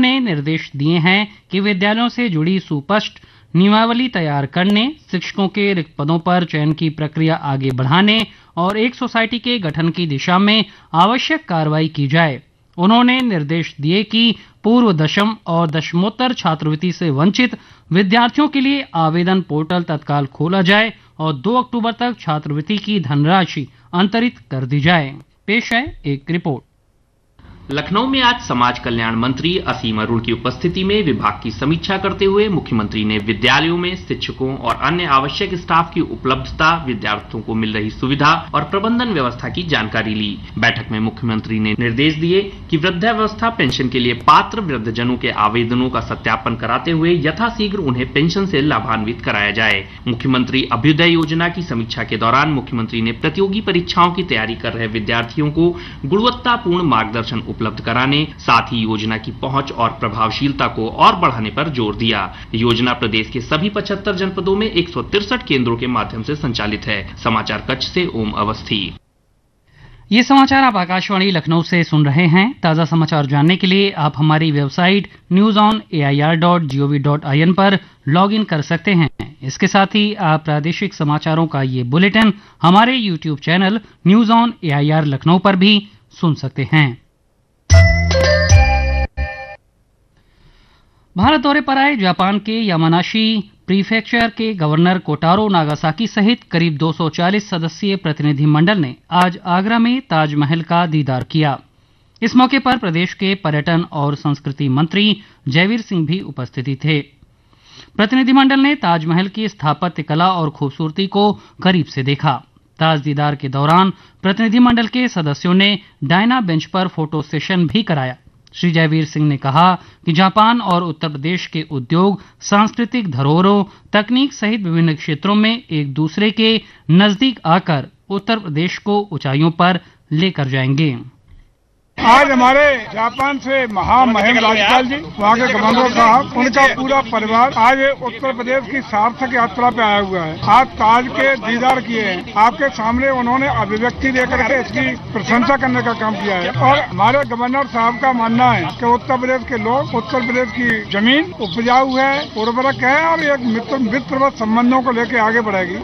उन्होंने निर्देश दिए हैं कि विद्यालयों से जुड़ी सुस्पष्ट नियमावली तैयार करने, शिक्षकों के रिक्त पदों पर चयन की प्रक्रिया आगे बढ़ाने और एक सोसाइटी के गठन की दिशा में आवश्यक कार्रवाई की जाए। उन्होंने निर्देश दिए कि पूर्व दशम और दशमोत्तर छात्रवृत्ति से वंचित विद्यार्थियों के लिए आवेदन पोर्टल तत्काल खोला जाए और 2 अक्टूबर तक छात्रवृत्ति की धनराशि अंतरित कर दी जाए। पेश है एक रिपोर्ट। लखनऊ में आज समाज कल्याण मंत्री असीम अरुण की उपस्थिति में विभाग की समीक्षा करते हुए मुख्यमंत्री ने विद्यालयों में शिक्षकों और अन्य आवश्यक स्टाफ की उपलब्धता, विद्यार्थियों को मिल रही सुविधा और प्रबंधन व्यवस्था की जानकारी ली। बैठक में मुख्यमंत्री ने निर्देश दिए कि वृद्धावस्था पेंशन के लिए पात्र वृद्धजनों के आवेदनों का सत्यापन कराते हुए यथाशीघ्र उन्हें पेंशन से लाभान्वित कराया जाए। मुख्यमंत्री अभ्युदय योजना की समीक्षा के दौरान मुख्यमंत्री ने प्रतियोगी परीक्षाओं की तैयारी कर रहे विद्यार्थियों को गुणवत्तापूर्ण मार्गदर्शन उपलब्ध कराने, साथ ही योजना की पहुंच और प्रभावशीलता को और बढ़ाने पर जोर दिया। योजना प्रदेश के सभी 75 जनपदों में 163 केंद्रों के माध्यम से संचालित है। समाचार कक्ष से ओम अवस्थी। ये समाचार आप आकाशवाणी लखनऊ से सुन रहे हैं। ताजा समाचार जानने के लिए आप हमारी वेबसाइट newsonair.gov.in पर लॉग इन कर सकते हैं। इसके साथ ही आप प्रादेशिक समाचारों का ये बुलेटिन हमारे YouTube channel news on AIR Lucknow पर भी सुन सकते हैं। भारत दौरे पर आए जापान के यामानाशी प्रीफेक्चर के गवर्नर कोटारो नागासाकी सहित करीब 240 सदस्यीय प्रतिनिधिमंडल ने आज आगरा में ताजमहल का दीदार किया। इस मौके पर प्रदेश के पर्यटन और संस्कृति मंत्री जयवीर सिंह भी उपस्थित थे। प्रतिनिधिमंडल ने ताजमहल की स्थापत्य कला और खूबसूरती को करीब से देखा। ताज दीदार के दौरान प्रतिनिधिमंडल के सदस्यों ने डायना बेंच पर फोटो सेशन भी कराया। श्री जयवीर सिंह ने कहा कि जापान और उत्तर प्रदेश के उद्योग, सांस्कृतिक धरोहरों, तकनीक सहित विभिन्न क्षेत्रों में एक दूसरे के नजदीक आकर उत्तर प्रदेश को ऊंचाइयों पर लेकर जाएंगे। आज हमारे जापान से महामहिम राज्यपाल जी, वहाँ के गवर्नर साहब, उनका पूरा परिवार आज उत्तर प्रदेश की सार्थक यात्रा पे आया हुआ है। आज ताज के दीदार किए हैं। आपके सामने उन्होंने अभिव्यक्ति देकर के इसकी प्रशंसा करने का काम किया है। और हमारे गवर्नर साहब का मानना है कि उत्तर प्रदेश के लोग, उत्तर प्रदेश की जमीन उपजाऊ है, उर्वरक है और एक मित्रवत संबंधों को लेकर आगे बढ़ेगी।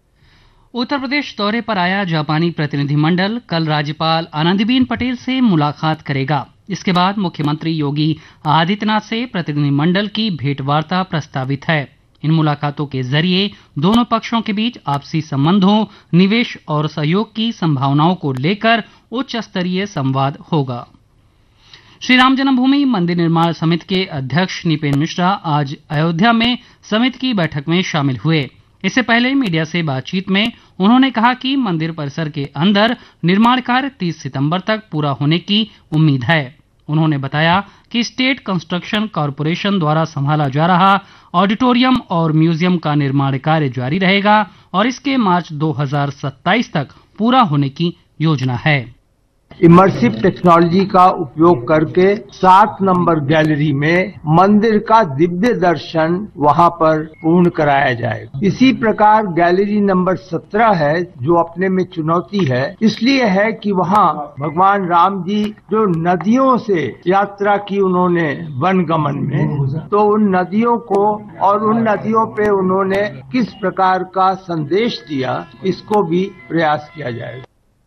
उत्तर प्रदेश दौरे पर आया जापानी प्रतिनिधिमंडल कल राज्यपाल आनंदीबेन पटेल से मुलाकात करेगा। इसके बाद मुख्यमंत्री योगी आदित्यनाथ से प्रतिनिधिमंडल की भेंटवार्ता प्रस्तावित है। इन मुलाकातों के जरिए दोनों पक्षों के बीच आपसी संबंधों, निवेश और सहयोग की संभावनाओं को लेकर उच्च स्तरीय संवाद होगा। श्री राम जन्मभूमि मंदिर निर्माण समिति के अध्यक्ष निपेन मिश्रा आज अयोध्या में समिति की बैठक में शामिल हुए। इससे पहले मीडिया से बातचीत में उन्होंने कहा कि मंदिर परिसर के अंदर निर्माण कार्य 30 सितंबर तक पूरा होने की उम्मीद है। उन्होंने बताया कि स्टेट कंस्ट्रक्शन कॉरपोरेशन द्वारा संभाला जा रहा ऑडिटोरियम और म्यूजियम का निर्माण कार्य जारी रहेगा और इसके मार्च 2027 तक पूरा होने की योजना है। इमर्सिव टेक्नोलॉजी का उपयोग करके 7 नंबर गैलरी में मंदिर का दिव्य दर्शन वहां पर पूर्ण कराया जाएगा। इसी प्रकार गैलरी नंबर 17 है जो अपने में चुनौती है, इसलिए है कि वहां भगवान राम जी जो नदियों से यात्रा की उन्होंने वनगमन में, तो उन नदियों को और उन नदियों पे उन्होंने किस प्रकार का संदेश दिया, इसको भी प्रयास किया जाएगा।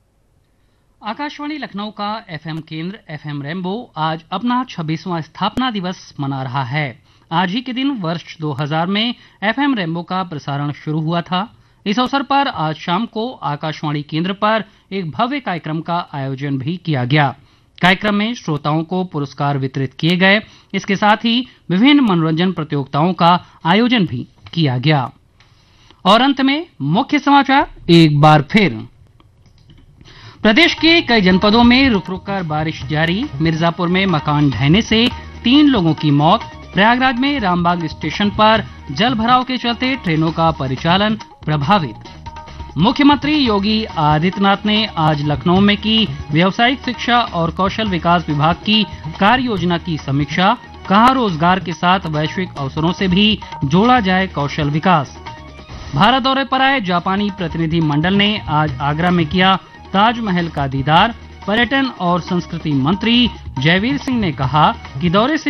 आकाशवाणी लखनऊ का एफएम केंद्र एफएम रेनबो आज अपना 26वां स्थापना दिवस मना रहा है। आज ही के दिन वर्ष 2000 में एफएम रेनबो का प्रसारण शुरू हुआ था। इस अवसर पर आज शाम को आकाशवाणी केंद्र पर एक भव्य कार्यक्रम का आयोजन भी किया गया। कार्यक्रम में श्रोताओं को पुरस्कार वितरित किए गए। इसके साथ ही विभिन्न मनोरंजन प्रतियोगिताओं का आयोजन भी किया गया। और अंत में मुख्य समाचार एक बार फिर। प्रदेश के कई जनपदों में रुक रुक कर बारिश जारी। मिर्जापुर में मकान ढहने से 3 लोगों की मौत। प्रयागराज में रामबाग स्टेशन पर जल भराव के चलते ट्रेनों का परिचालन प्रभावित। मुख्यमंत्री योगी आदित्यनाथ ने आज लखनऊ में की व्यावसायिक शिक्षा और कौशल विकास विभाग की कार्य योजना की समीक्षा। कहा रोजगार के साथ वैश्विक अवसरों से भी जोड़ा जाए कौशल विकास। भारत दौरे पर आए जापानी प्रतिनिधि मंडल ने आज आगरा में किया ताजमहल का दीदार। पर्यटन और संस्कृति मंत्री जयवीर सिंह ने कहा कि दौरे से